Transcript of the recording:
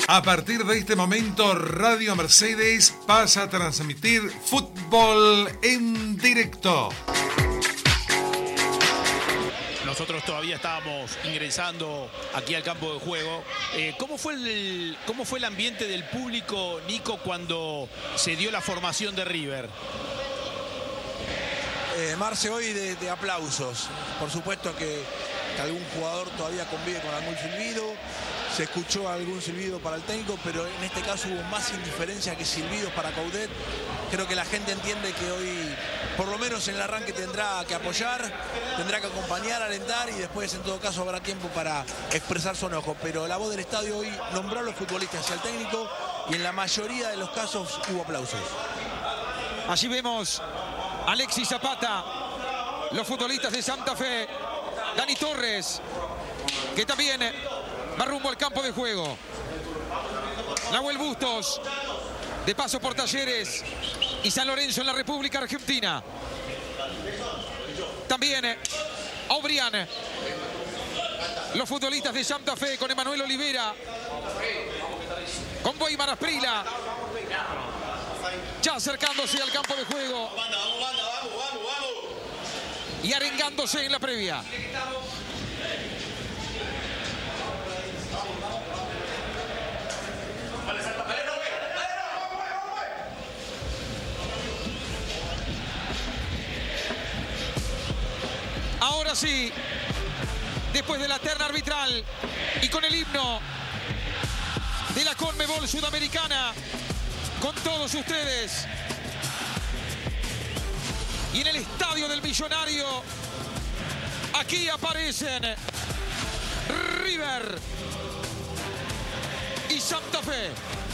A partir de este momento, Radio Mercedes pasa a transmitir fútbol en directo. Nosotros todavía estábamos ingresando aquí al campo de juego. ¿Cómo fue el ambiente del público, Nico, cuando se dio la formación de River? Marce, hoy de aplausos. Por supuesto que algún jugador todavía convive con algún silbido. Se escuchó algún silbido para el técnico, pero en este caso hubo más indiferencia que silbidos para Coudet. Creo que la gente entiende que hoy, por lo menos en el arranque, tendrá que apoyar, tendrá que acompañar, alentar y después en todo caso habrá tiempo para expresar su enojo. Pero la voz del estadio hoy nombró a los futbolistas y al técnico y en la mayoría de los casos hubo aplausos. Allí vemos a Alexis Zapata, los futbolistas de Santa Fe, Dani Torres, que también va rumbo al campo de juego. Nahuel Bustos, de paso por Talleres y San Lorenzo en la República Argentina. También Obrián, los futbolistas de Santa Fe con Emanuel Olivera, con Weimar Asprila, ya acercándose al campo de juego y arengándose en la previa. Ahora sí, después de la terna arbitral y con el himno de la Conmebol Sudamericana, con todos ustedes, y en el estadio del Millonario, aquí aparecen River y Santa Fe.